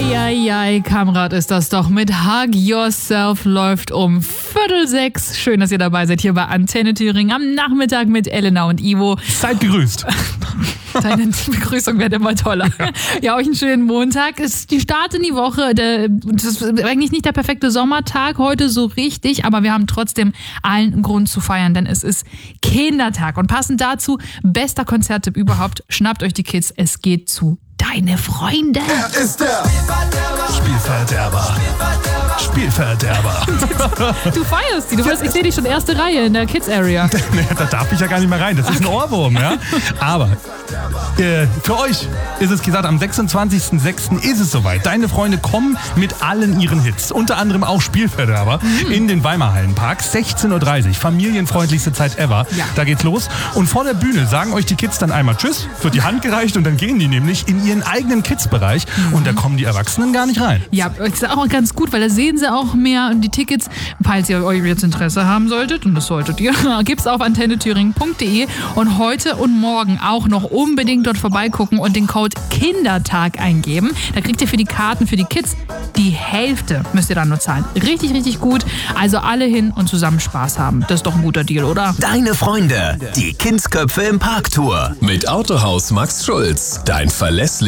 Eieiei, Kamerad, ist das doch. Mit Hug Yourself läuft um 5:45. Schön, dass ihr dabei seid hier bei Antenne Thüringen am Nachmittag mit Elena und Ivo. Seid gegrüßt. Deine Begrüßung wird immer toller. Ja, euch einen schönen Montag. Ist die Start in die Woche. Das ist eigentlich nicht der perfekte Sommertag heute so richtig, aber wir haben trotzdem allen Grund zu feiern, denn es ist Kindertag. Und passend dazu, bester Konzerttipp überhaupt, schnappt euch die Kids, es geht zu Deine Freunde. Er ist der Spielverderber. Spielverderber. Du feierst die. Ich sehe dich schon erste Reihe in der Kids-Area. Da darf ich ja gar nicht mehr rein. Das ist ein Ohrwurm, ja. Aber für euch ist es gesagt, am 26.06. ist es soweit. Deine Freunde kommen mit allen ihren Hits. Unter anderem auch Spielverderber in den Weimarhallenpark. 16:30 Uhr. Familienfreundlichste Zeit ever. Ja. Da geht's los. Und vor der Bühne sagen euch die Kids dann einmal Tschüss, wird die Hand gereicht und dann gehen die nämlich in ihren eigenen Kids-Bereich. Und da kommen die Erwachsenen gar nicht rein. Ja, das ist auch ganz gut, weil da sehen sie auch mehr die Tickets. Falls ihr euch jetzt Interesse haben solltet, und das solltet ihr, gibt's auf antennethüringen.de und heute und morgen auch noch unbedingt dort vorbeigucken und den Code Kindertag eingeben. Da kriegt ihr für die Karten für die Kids die Hälfte, müsst ihr dann nur zahlen. Richtig, richtig gut. Also alle hin und zusammen Spaß haben. Das ist doch ein guter Deal, oder? Deine Freunde, die Kindsköpfe im Parktour. Mit Autohaus Max Schulz, dein verlässlicher